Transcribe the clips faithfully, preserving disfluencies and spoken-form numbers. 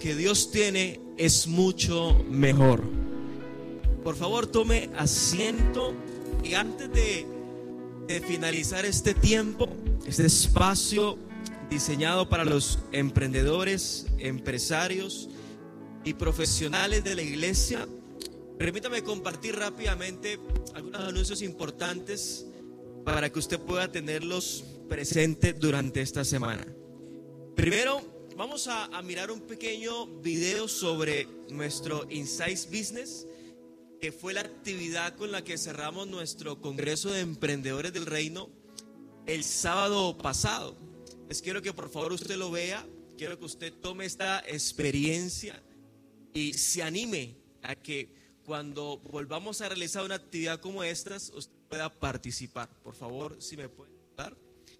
que Dios tiene es mucho mejor. Por favor, tome asiento y antes de, de finalizar este tiempo, este espacio diseñado para los emprendedores, empresarios y profesionales de la iglesia, permítame compartir rápidamente algunos anuncios importantes para que usted pueda tenerlos presentes durante esta semana. Primero, vamos a, a mirar un pequeño video sobre nuestro Insights Business, que fue la actividad con la que cerramos nuestro Congreso de Emprendedores del Reino el sábado pasado. Les quiero que por favor usted lo vea, quiero que usted tome esta experiencia y se anime a que cuando volvamos a realizar una actividad como estas, usted pueda participar. Por favor, si me puede ayudar.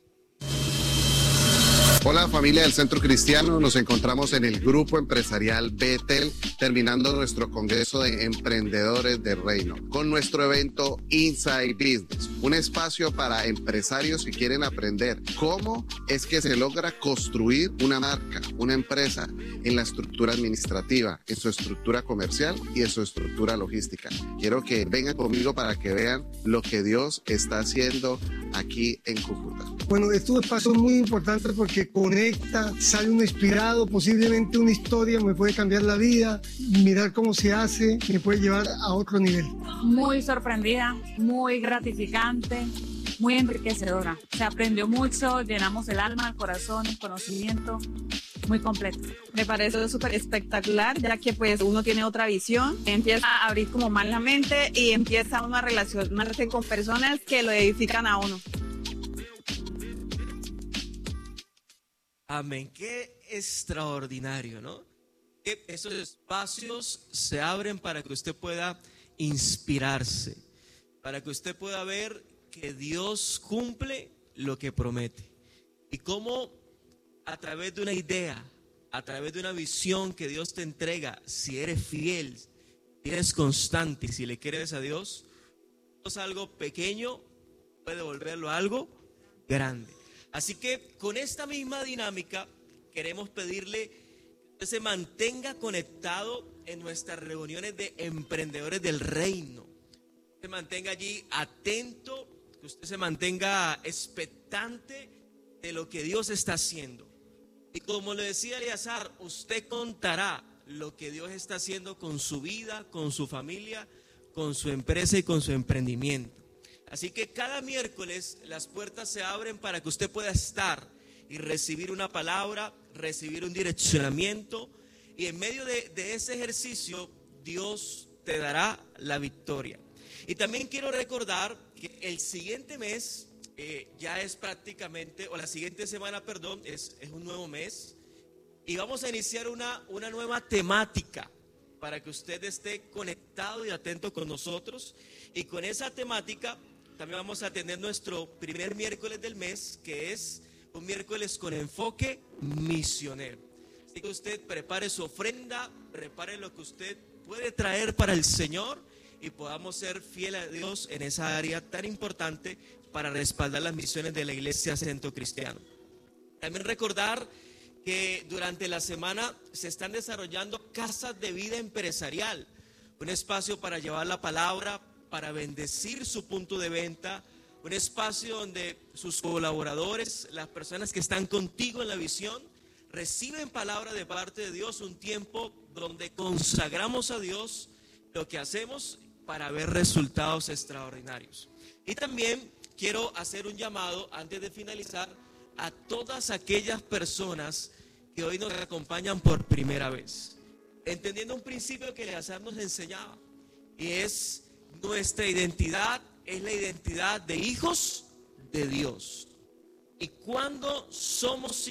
Hola familia del Centro Cristiano, nos encontramos en el Grupo Empresarial Betel, terminando nuestro Congreso de Emprendedores del Reino, con nuestro evento Inside Business, un espacio para empresarios que quieren aprender cómo es que se logra construir una marca, una empresa, en la estructura administrativa, en su estructura comercial y en su estructura logística. Quiero que vengan conmigo para que vean lo que Dios está haciendo aquí en Cúcuta. Bueno, estos espacios son muy importantes porque conecta, sale uno inspirado, posiblemente una historia me puede cambiar la vida, mirar cómo se hace, me puede llevar a otro nivel. Muy sorprendida, muy gratificante, muy enriquecedora. Se aprendió mucho, llenamos el alma, el corazón, el conocimiento, muy completo. Me parece súper espectacular, ya que pues uno tiene otra visión, empieza a abrir como más la mente y empieza una relación con personas que lo edifican a uno. Amén, qué extraordinario, ¿no? Que esos espacios se abren para que usted pueda inspirarse, para que usted pueda ver que Dios cumple lo que promete y cómo a través de una idea, a través de una visión que Dios te entrega, si eres fiel, si eres constante, si le crees a Dios, es algo pequeño puede volverlo algo grande. Así que con esta misma dinámica queremos pedirle que usted se mantenga conectado en nuestras reuniones de emprendedores del reino. Que se mantenga allí atento, que usted se mantenga expectante de lo que Dios está haciendo. Y como le decía Eleazar, usted contará lo que Dios está haciendo con su vida, con su familia, con su empresa y con su emprendimiento. Así que cada miércoles las puertas se abren para que usted pueda estar y recibir una palabra, recibir un direccionamiento, y en medio de, de ese ejercicio Dios te dará la victoria. Y también quiero recordar que el siguiente mes eh, ya es prácticamente, o la siguiente semana, perdón, es, es un nuevo mes y vamos a iniciar una, una nueva temática para que usted esté conectado y atento con nosotros. Y con esa temática también vamos a tener nuestro primer miércoles del mes, que es un miércoles con enfoque misionero. Así que usted prepare su ofrenda, prepare lo que usted puede traer para el Señor y podamos ser fieles a Dios en esa área tan importante para respaldar las misiones de la Iglesia Centro Cristiano. También recordar que durante la semana se están desarrollando casas de vida empresarial, un espacio para llevar la palabra, para bendecir su punto de venta, un espacio donde sus colaboradores, las personas que están contigo en la visión, reciben palabra de parte de Dios, un tiempo donde consagramos a Dios lo que hacemos para ver resultados extraordinarios. Y también quiero hacer un llamado antes de finalizar a todas aquellas personas que hoy nos acompañan por primera vez, entendiendo un principio que Eleazar nos enseñaba, y es: nuestra identidad es la identidad de hijos de Dios. Y cuando somos